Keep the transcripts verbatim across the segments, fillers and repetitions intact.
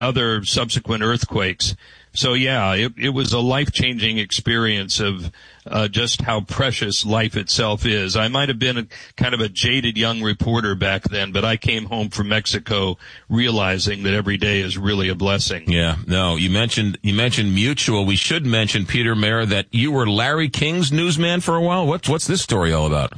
other subsequent earthquakes. So, yeah, it, it was a life-changing experience of uh, just how precious life itself is. I might have been a, kind of a jaded young reporter back then, but I came home from Mexico realizing that every day is really a blessing. Yeah, no, you mentioned you mentioned Mutual. We should mention, Peter Mayer, that you were Larry King's newsman for a while. What's, what's this story all about?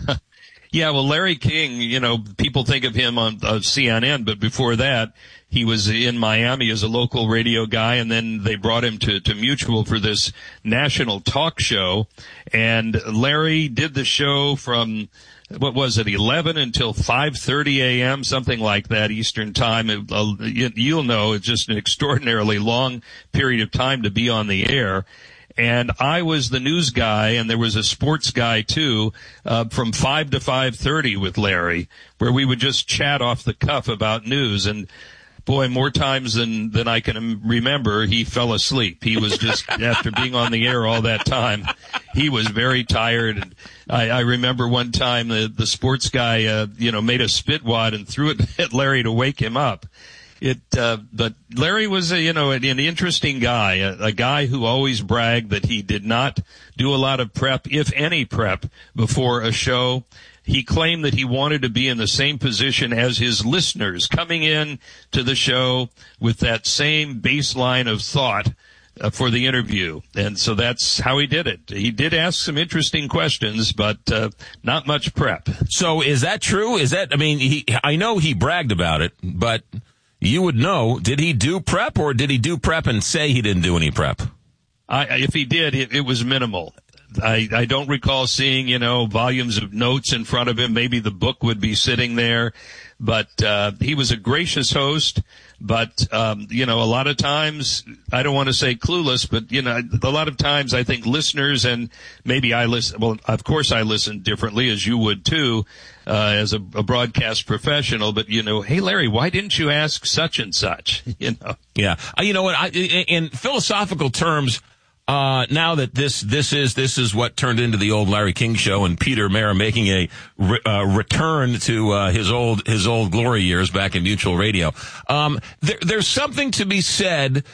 Yeah, well, Larry King, you know, people think of him on uh, C N N, but before that, he was in Miami as a local radio guy, and then they brought him to, to Mutual for this national talk show. And Larry did the show from, what was it, eleven until five thirty a.m., something like that, Eastern time. It, uh, you'll know it's just an extraordinarily long period of time to be on the air. And I was the news guy, and there was a sports guy too, uh, from five to five thirty with Larry, where we would just chat off the cuff about news. And boy, more times than, than I can remember, he fell asleep. He was just, after being on the air all that time, he was very tired. And I, I remember one time the, the sports guy, uh, you know, made a spit wad and threw it at Larry to wake him up. It, uh, but Larry was a, you know, an, an interesting guy, a, a guy who always bragged that he did not do a lot of prep, if any prep, before a show. He claimed that he wanted to be in the same position as his listeners, coming in to the show with that same baseline of thought uh, for the interview. And so that's how he did it. He did ask some interesting questions, but uh, not much prep. So is that true? Is that, I mean, he, I know he bragged about it, but you would know, did he do prep, or did he do prep and say he didn't do any prep? I, if he did, it, it was minimal. I, I don't recall seeing, you know, volumes of notes in front of him. Maybe the book would be sitting there. But uh he was a gracious host. But, um, you know, a lot of times, I don't want to say clueless, but, you know, a lot of times I think listeners, and maybe I listen, well, of course I listen differently, as you would too, uh, as a, a broadcast professional, but, you know, hey, Larry, why didn't you ask such and such, you know? Yeah. Uh, you know what, I, in philosophical terms, Uh, now that this, this is, this is what turned into the old Larry King show, and Peter Mayer making a re, uh, return to, uh, his old, his old glory years back in Mutual Radio. Um, there, there's something to be said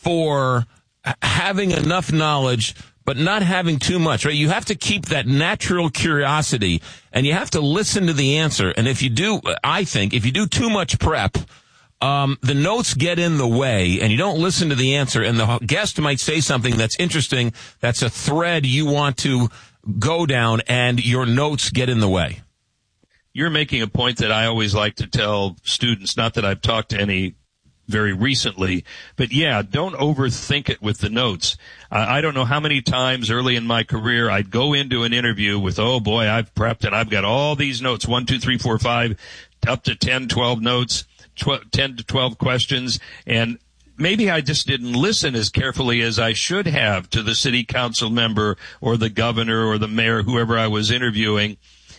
for having enough knowledge, but not having too much, right? You have to keep that natural curiosity, and you have to listen to the answer. And if you do, I think, if you do too much prep, Um, the notes get in the way, and you don't listen to the answer, and the guest might say something that's interesting, that's a thread you want to go down, and your notes get in the way. You're making a point that I always like to tell students, not that I've talked to any very recently, but yeah, don't overthink it with the notes. Uh, I don't know how many times early in my career I'd go into an interview with, oh boy, I've prepped and I've got all these notes, one, two, three, four, five, up to ten, twelve notes. ten to twelve questions, and maybe I just didn't listen as carefully as I should have to the city council member or the governor or the mayor, whoever I was interviewing.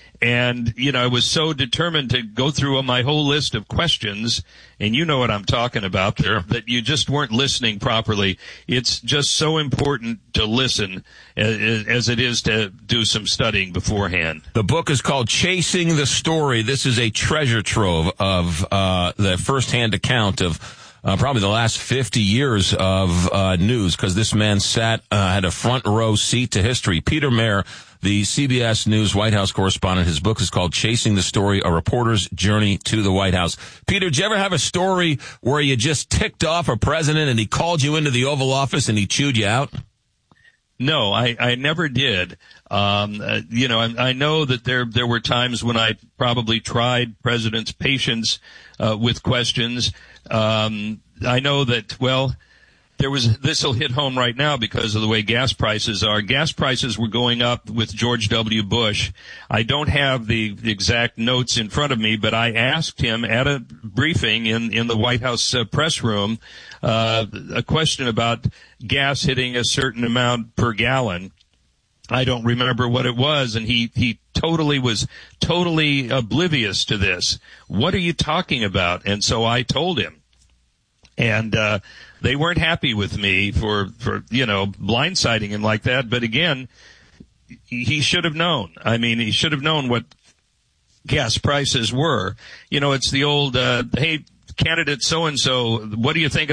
And, you know, I was so determined to go through my whole list of questions, and you know what I'm talking about, sure, that you just weren't listening properly. It's just so important to listen as, as it is to do some studying beforehand. The book is called Chasing the Story. This is a treasure trove of uh the firsthand account of Uh, probably the last fifty years of uh news, because this man sat, uh, had a front row seat to history. Peter Mayer, the C B S News White House correspondent. His book is called Chasing the Story, A Reporter's Journey to the White House. Peter, did you ever have a story where you just ticked off a president and he called you into the Oval Office and he chewed you out? No, I, I never did. Um, uh, you know, I, I know that there there were times when I probably tried president's patience uh, with questions. Um, I know that, well, there was, this will hit home right now because of the way gas prices are. Gas prices were going up with George W. Bush. I don't have the exact notes in front of me, but I asked him at a briefing in, in the White House uh, press room, uh, a question about gas hitting a certain amount per gallon. I don't remember what it was, and he, he totally was totally oblivious to this. What are you talking about? And so I told him. And, uh, they weren't happy with me for, for, you know, blindsiding him like that. But again, he should have known. I mean, he should have known what gas prices were. You know, it's the old, uh, hey, candidate so and so, what do you think